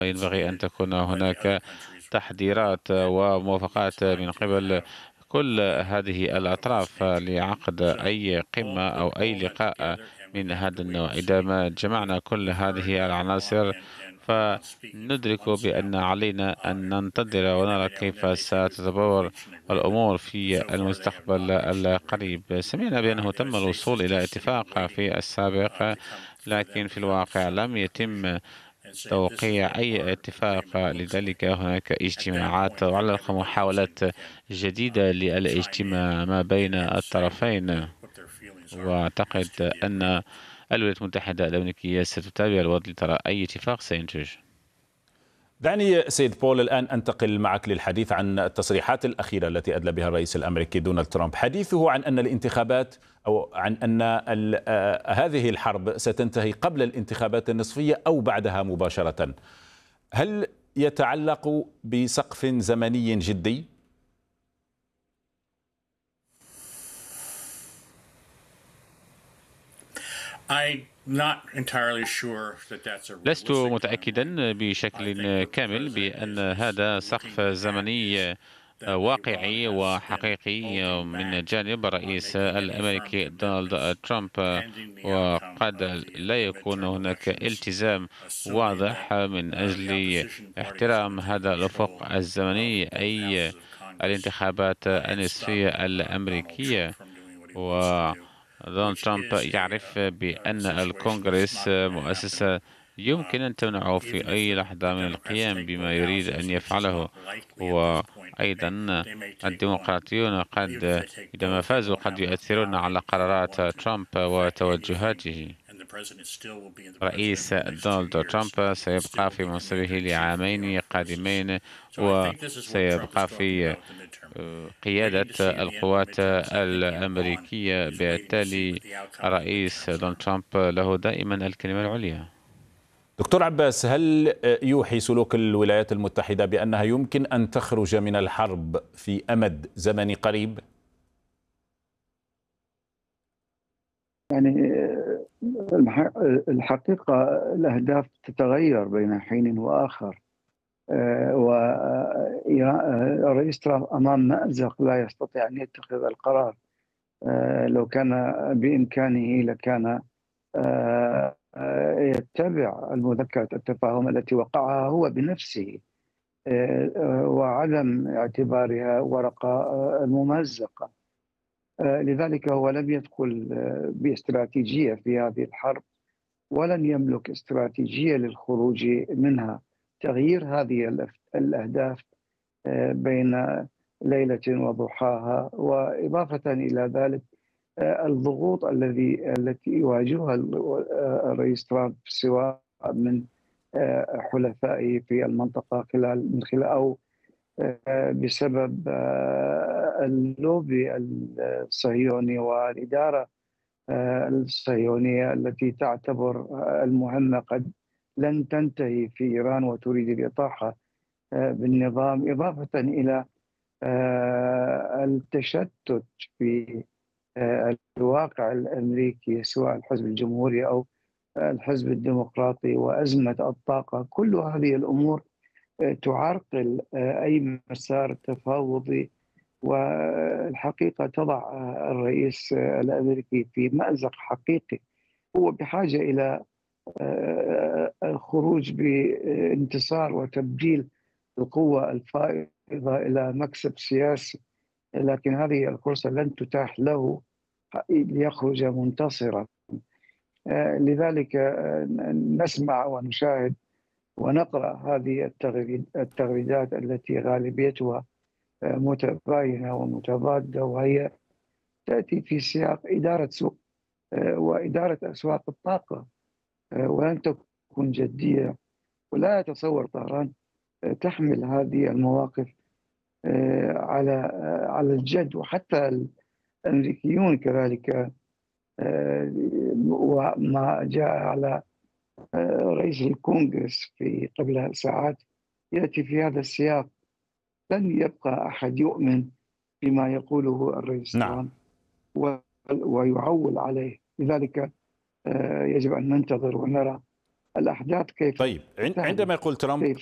ينبغي أن تكون هناك تحضيرات وموافقات من قبل كل هذه الأطراف لعقد أي قمة أو أي لقاء من هذا النوع. إذا ما جمعنا كل هذه العناصر فندرك بأن علينا أن ننتظر ونرى كيف ستتطور الأمور في المستقبل القريب. سمعنا بأنه تم الوصول إلى اتفاق في السابق، لكن في الواقع لم يتم توقيع أي اتفاق. لذلك هناك اجتماعات وعلى محاولات جديدة للاجتماع ما بين الطرفين. وأعتقد أن الولايات المتحدة الأمريكية ستتابع الوضع لترى أي اتفاق سينتج. دعني سيد بول الآن أنتقل معك للحديث عن التصريحات الأخيرة التي أدلى بها الرئيس الأمريكي دونالد ترامب، حديثه عن أن الانتخابات أو عن أن هذه الحرب ستنتهي قبل الانتخابات النصفية أو بعدها مباشرة. هل يتعلق بسقف زمني جدي؟ لست متأكدا بشكل كامل بأن هذا سقف زمني واقعي وحقيقي من جانب الرئيس الأمريكي دونالد ترامب، وقد لا يكون هناك التزام واضح من أجل احترام هذا الأفق الزمني، أي الانتخابات النصفية الأمريكية. ودونالد ترامب يعرف بأن الكونغرس مؤسسة يمكن أن تمنعه في أي لحظة من القيام بما يريد أن يفعله. وأيضا الديمقراطيون قد إذا ما فازوا قد يؤثرون على قرارات ترامب وتوجهاته. رئيس دونالد ترامب سيبقى في منصبه لعامين قادمين، وسيبقى في قيادة القوات الأمريكية. بالتالي الرئيس دونالد ترامب له دائما الكلمة العليا. دكتور عباس، هل يوحي سلوك الولايات المتحدة بأنها يمكن أن تخرج من الحرب في أمد زمني قريب؟ يعني الحقيقة الأهداف تتغير بين حين وآخر، والرئيس ترامب أمام مأزق لا يستطيع أن يتخذ القرار. لو كان بإمكانه لكان يتبع المذكرة التفاهم التي وقعها هو بنفسه، وعدم اعتبارها ورقة ممزقة. لذلك هو لم يدخل باستراتيجية في هذه الحرب، ولن يملك استراتيجية للخروج منها. تغيير هذه الأهداف بين ليلة وضحاها، وإضافة إلى ذلك الضغوط التي يواجهها الرئيس ترامب سواء من حلفائه في المنطقة من خلال أو بسبب اللوبي الصهيوني والإدارة الصهيونية التي تعتبر المهمة قد لن تنتهي في إيران وتريد الإطاحة بالنظام، إضافة إلى التشتت في الواقع الأمريكي سواء الحزب الجمهوري أو الحزب الديمقراطي، وأزمة الطاقة. كل هذه الأمور تعرقل أي مسار تفاوضي، والحقيقة تضع الرئيس الأمريكي في مأزق حقيقي. هو بحاجة إلى الخروج بانتصار وتبديل القوة الفائضة إلى مكسب سياسي، لكن هذه الفرصة لن تتاح له ليخرج منتصرا. لذلك نسمع ونشاهد ونقرأ هذه التغريدات التي غالبيتها متباينة ومتضادة، وهي تأتي في سياق إدارة سوق وإدارة أسواق الطاقة، ولن تكون جدية. ولا يتصور طهران تحمل هذه المواقف على الجد، وحتى الأمريكيون كذلك. وما جاء على رئيس الكونغرس في قبل ساعات يأتي في هذا السياق. لن يبقى أحد يؤمن بما يقوله الرئيس ترامب ويعول عليه. لذلك يجب أن ننتظر ونرى الأحداث كيف طيب، عندما يقول ترامب